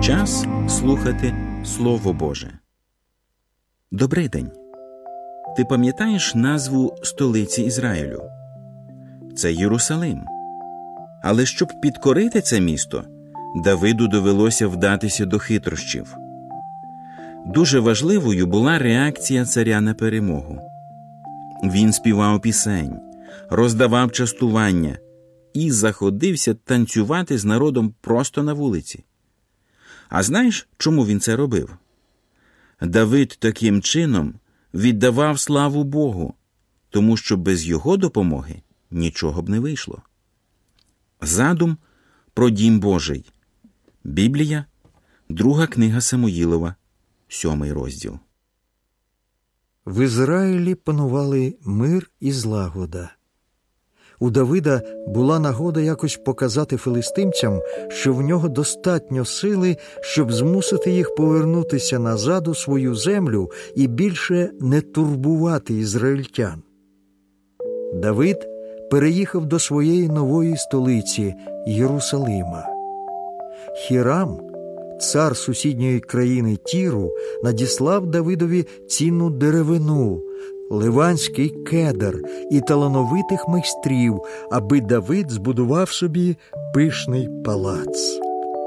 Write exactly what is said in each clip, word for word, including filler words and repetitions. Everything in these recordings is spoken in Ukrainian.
Час слухати Слово Боже. Добрий день! Ти пам'ятаєш назву столиці Ізраїлю? Це Єрусалим. Але щоб підкорити це місто, Давиду довелося вдатися до хитрощів. Дуже важливою була реакція царя на перемогу. Він співав пісень, роздавав частування і заходився танцювати з народом просто на вулиці. А знаєш, чому він це робив? Давид таким чином віддавав славу Богу, тому що без його допомоги нічого б не вийшло. Задум про дім Божий. Біблія, друга книга Самуїлова, сьомий розділ. В Ізраїлі панували мир і злагода. У Давида була нагода якось показати филистимцям, що в нього достатньо сили, щоб змусити їх повернутися назад у свою землю і більше не турбувати ізраїльтян. Давид переїхав до своєї нової столиці – Єрусалима. Хірам, цар сусідньої країни Тіру, надіслав Давидові цінну деревину, ливанський кедр і талановитих майстрів, аби Давид збудував собі пишний палац.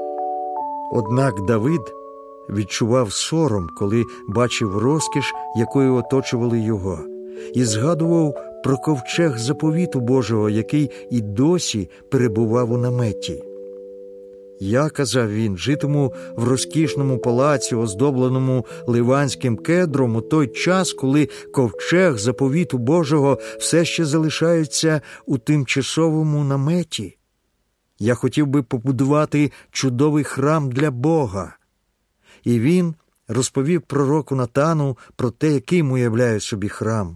Однак Давид відчував сором, коли бачив розкіш, якою оточували його, і згадував про ковчег заповіту Божого, який і досі перебував у наметі. «Я, – казав він, – житиму в розкішному палаці, оздобленому ливанським кедром, у той час, коли ковчег заповіту Божого все ще залишається у тимчасовому наметі. Я хотів би побудувати чудовий храм для Бога». І він розповів пророку Натану про те, яким уявляє собі храм.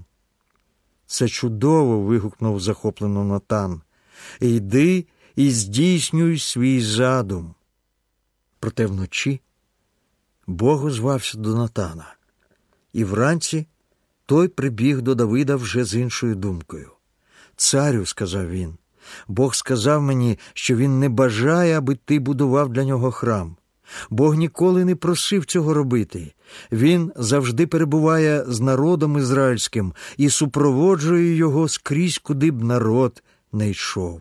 «Це чудово!» – вигукнув захоплено Натан. «Йди і здійснюй свій задум». Проте вночі Бог озвався до Натана, і вранці той прибіг до Давида вже з іншою думкою. «Царю, – сказав він, – Бог сказав мені, що він не бажає, аби ти будував для нього храм. Бог ніколи не просив цього робити. Він завжди перебуває з народом ізраїльським і супроводжує його скрізь, куди б народ не йшов.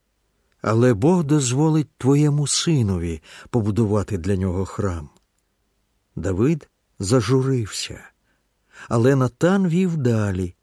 Але Бог дозволить твоєму синові побудувати для нього храм». Давид зажурився, але Натан вів далі.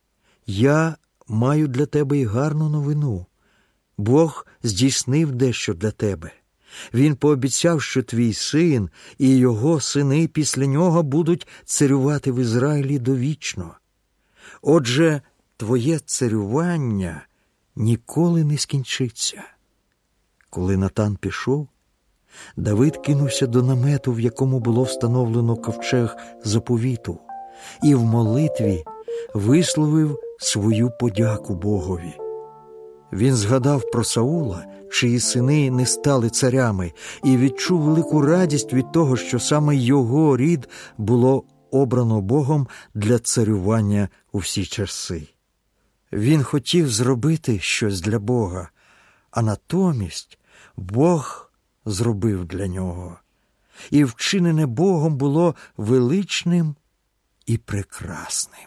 «Я маю для тебе й гарну новину. Бог здійснив дещо для тебе. Він пообіцяв, що твій син і його сини після нього будуть царювати в Ізраїлі довічно. Отже, твоє царювання ніколи не скінчиться». Коли Натан пішов, Давид кинувся до намету, в якому було встановлено ковчег заповіту, і в молитві висловив свою подяку Богові. Він згадав про Саула, чиї сини не стали царями, і відчув велику радість від того, що саме його рід було обрано Богом для царювання у всі часи. Він хотів зробити щось для Бога, а натомість Бог зробив для нього. І вчинене Богом було величним і прекрасним.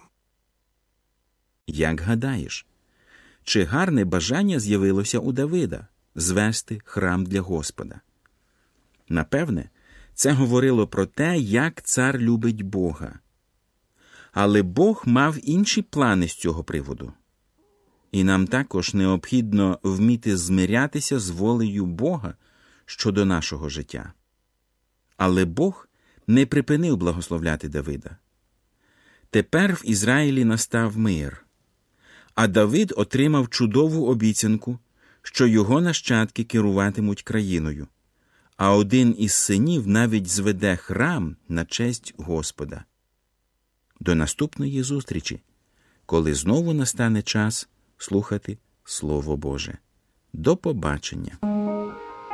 Як гадаєш, чи гарне бажання з'явилося у Давида звести храм для Господа? Напевне, це говорило про те, як цар любить Бога. Але Бог мав інші плани з цього приводу. І нам також необхідно вміти змирятися з волею Бога щодо нашого життя. Але Бог не припинив благословляти Давида. Тепер в Ізраїлі настав мир, а Давид отримав чудову обіцянку, що його нащадки керуватимуть країною, а один із синів навіть зведе храм на честь Господа. До наступної зустрічі, коли знову настане час слухати Слово Боже. До побачення!